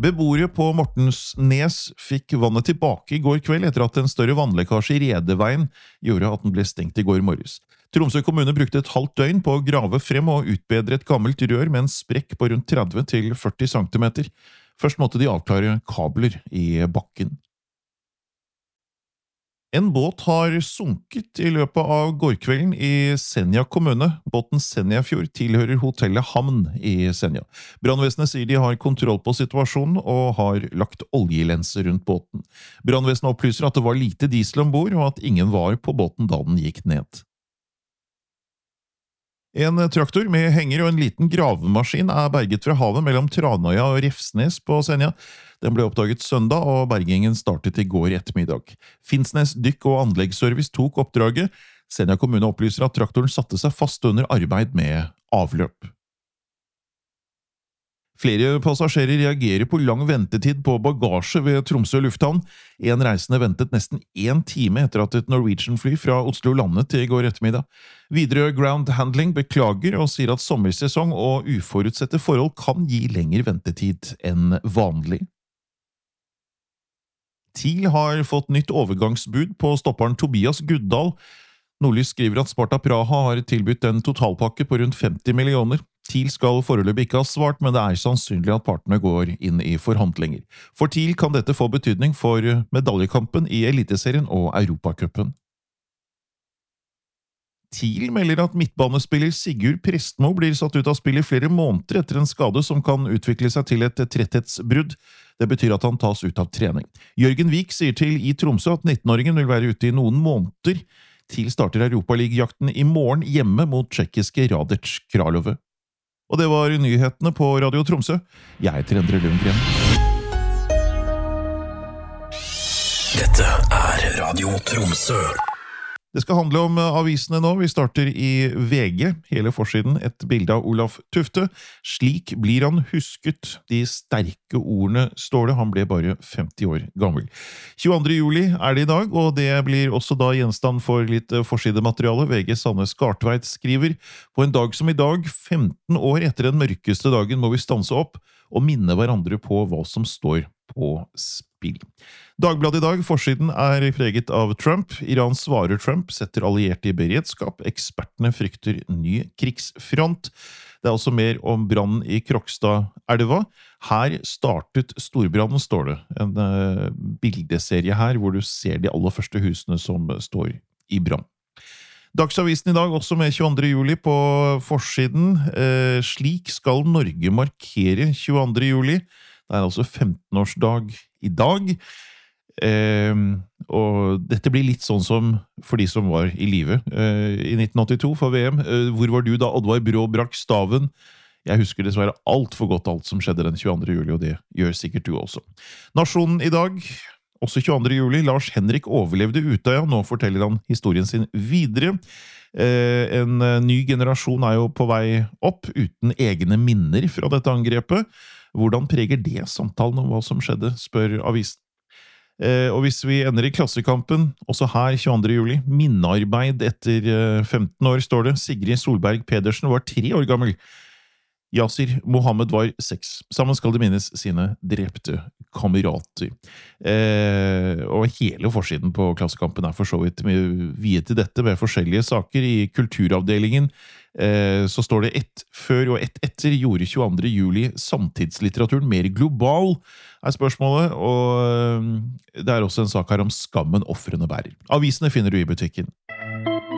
Beboere på Mortensnes fikk vannet tilbake i går kveld etter at en større vannlekkasje i Redeveien gjorde at den ble stengt i går morges. Tromsø kommune brukte et halvt døgn på å grave frem og utbedre et gammelt rør med en sprekk på rundt 30 til 40 cm. Først måtte de avklare kabler i bakken. En båt har sunket i løpet av gårkvelden i Senja kommune. Båten Senjafjord tilhører hotellet Hamn i Senja. Brannvesenet sier de har kontroll på situasjonen og har lagt oljelenser rundt båten. Brannvesenet opplyser at det var lite diesel ombord og at ingen var på båten da den gikk ned. En traktor med henger og en liten gravemaskin er berget fra havet mellom Tranøya og Refsnes på Senja. Den ble oppdaget søndag, og bergingen startet i går ettermiddag. Finnsnes Dykk- og Anleggsservice tok oppdraget. Senja kommune opplyser at traktoren satte seg fast under arbeid med avløp. Flere passasjerer reagerer på lang ventetid på bagasje ved Tromsø lufthavn. En reisende ventet nesten 1 time etter at et Norwegian-fly fra Oslo landet i går ettermiddag. Videre Ground Handling beklager og sier at sommersesong og uforutsette forhold kan gi lengre ventetid enn vanlig. TIL har fått nytt overgangsbud på stopperen Tobias Guddal. Nordlys skriver at Sparta Praha har tilbudt en totalpakke på rundt 50 millioner. TIL skal foreløpig ikke ha svart, men det er sannsynlig at partene går inn i forhandlinger. For TIL kan dette få betydning for medaljekampen i Eliteserien og Europacupen. TIL melder at midtbanespiller Sigurd Prestmo blir satt ut av spill i flere måneder etter en skade som kan utvikle seg til et tretthetsbrudd. Det betyr at han tas ut av trening. Jørgen Vik sier til i Tromsø at 19-åringen vil være ute i noen måneder. TIL starter Europaligajakten i morgen hjemme mot tsjekkiske Radec Kralove. Og det var nyhetene på Radio Tromsø. Jeg heter Endre Lundgren. Dette er Radio Tromsø. Det skal handle om avisene nå. Vi starter i VG. Hele forsiden et bilde av Olaf Tufte. Slik blir han husket. De sterke ordene står det. Han ble bare 50 år gammel. 22. juli er det i dag, og det blir også da gjenstand for litt forsidemateriale. VG Sanne Skartveit skriver: På en dag som i dag, 15 år etter den mørkeste dagen, må vi stanse opp og minne hverandre på hva som står på spill. Dagbladet i dag, forsiden er preget av Trump. Iran svarer Trump, setter allierte i beredskap. Ekspertene frykter ny krigsfront. Det er også mer om brannen i Krokstadelva. Her startet storbrannen, står det. En bildeserie her, hvor du ser de aller første husene som står i brann. Dagsavisen i dag, også med 22. juli på forsiden. Slik skal Norge markere 22. juli. Det er altså 15-årsdag i dag. Og dette blir litt sånn som for de som var i live i 1982 for VM. Hvor var du da Oddvar Brå brakk staven? Jeg husker dessverre alt for godt alt som skjedde den 22. juli, og det gjør sikkert du også. Nasjonen i dag, også 22. juli. Lars Henrik overlevde Utøya. Nå forteller han historien sin videre. En ny generasjon er jo på vei opp uten egne minner fra dette angrepet. Hvordan preger det samtalen om hva som skjedde, spør avisen. Og hvis vi ender i Klassekampen, også her 22. juli, minnearbeid etter 15 år, står det. Sigrid Solberg Pedersen var 3 år gammel. Yasir Mohammed var 6. Sammen skal de minnes sine drepte kamerater. Og hele forsiden på Klassekampen er for så vidt viet til dette med forskjellige saker. I kulturavdelingen så står det: ett før og ett etter gjorde 22. juli samtidslitteraturen mer global, er spørsmålet, og det er også en sak her om skammen offrene bærer. Avisene finner du i butikken.